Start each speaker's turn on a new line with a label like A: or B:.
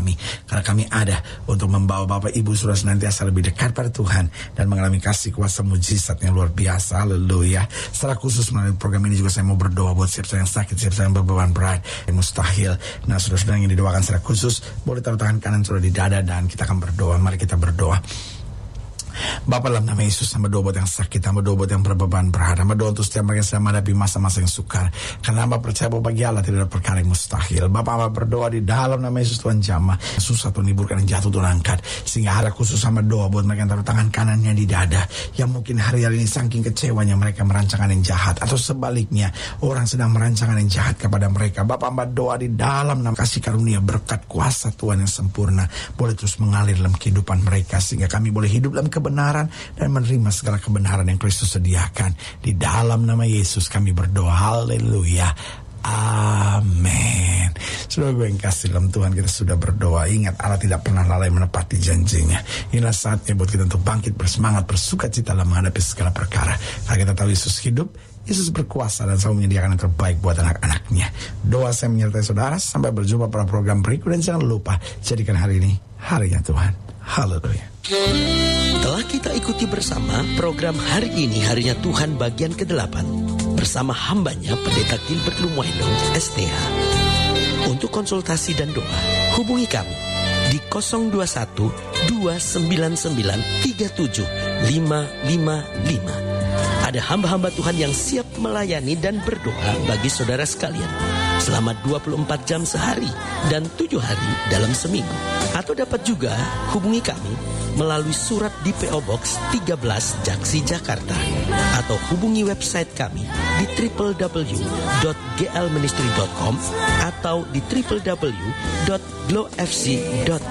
A: kami. Karena kami ada untuk membawa Bapak Ibu Saudara senantiasa lebih dekat pada Tuhan dan mengalami kasih kuasa mujizat yang luar biasa. Haleluya. Secara khusus melalui program ini juga saya mau berdoa buat siapa yang sakit, siapa yang berbeban berat, yang mustahil. Nah, saudara-saudara yang didoakan secara khusus, boleh taruh tangan kanan saudara di dada dan kita akan berdoa. Mari kita berdoa. Bapa, dalam nama Yesus, hamba doa buat yang sakit, hamba doa buat yang berbeban berat, hamba doa untuk setiap mereka yang sedang menghadapi masa-masa yang sukar. Karena hamba percaya bahwa bagi Allah tidak ada perkara yang mustahil. Bapa, hamba berdoa di dalam nama Yesus, Tuhan jamah susah Tuhan liburkan, yang jatuh Tuhan angkat. Sehingga hari khusus hamba doa buat mereka yang taruh tangan kanannya di dada, yang mungkin hari-hari ini saking kecewanya mereka merancangkan yang jahat, atau sebaliknya orang sedang merancangkan yang jahat kepada mereka. Bapa, hamba doa di dalam nama kasih karunia, berkat kuasa Tuhan yang sempurna boleh terus mengalir dalam kehidupan mereka, sehingga kami boleh hidup dalam kebenaran dan menerima segala kebenaran yang Kristus sediakan. Di dalam nama Yesus kami berdoa. Haleluya. Amin. Saudara gue yang kasih dalam Tuhan, kita sudah berdoa. Ingat, Allah tidak pernah lalai menepati janjinya. Inilah saatnya buat kita untuk bangkit, bersemangat, bersuka cita dalam menghadapi segala perkara. Karena kita tahu Yesus hidup, Yesus berkuasa dan selalu menyediakan yang terbaik buat anak-anaknya. Doa saya menyertai saudara. Sampai berjumpa pada program berikut. Dan jangan lupa, jadikan hari ini harinya Tuhan. Haleluya.
B: Telah kita ikuti bersama program Hari Ini Harinya Tuhan bagian ke-8 bersama hambanya Pendeta Gilbert Lumwendong STH. Untuk konsultasi dan doa, hubungi kami di 021 299 37555. Ada hamba-hamba Tuhan yang siap melayani dan berdoa bagi saudara sekalian selama 24 jam sehari dan 7 hari dalam seminggu. Atau dapat juga hubungi kami melalui surat di PO Box 13 Jaksi, Jakarta, atau hubungi website kami di www.glministry.com atau di www.glowfc.com.